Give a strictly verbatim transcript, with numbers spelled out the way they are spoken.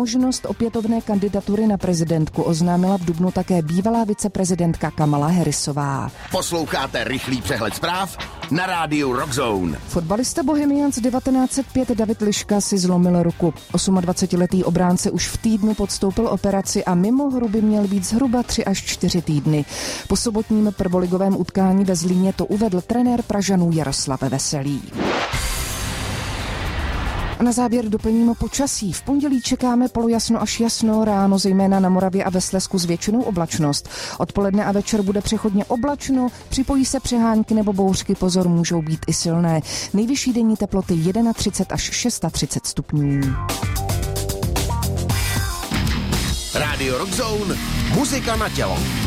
možnost opětovné kandidatury na prezidentku oznámila v dubnu také bývalá viceprezidentka Kamala Harrisová. Posloucháte rychlý přehled zpráv na rádiu Rock Zone. Fotbalista Bohemians devatenáct set pět David Liška si zlomil ruku. dvacetiosmiletý obránce už v týdnu podstoupil operaci a mimo hru by měl být zhruba tři až čtyři týdny. Po sobotním prvoligovém utkání ve Zlíně to uvedl trenér Pražanů Jaroslav Veselý. A na závěr doplníme počasí. V pondělí čekáme polojasno až jasno, ráno zejména na Moravě a ve Slezsku s většinou oblačnost. Odpoledne a večer bude přechodně oblačno, připojí se přehánky nebo bouřky, pozor, můžou být i silné. Nejvyšší denní teploty třicet jedna až třicet šest stupňů. Rádio Rock Zone, muzika na tělo.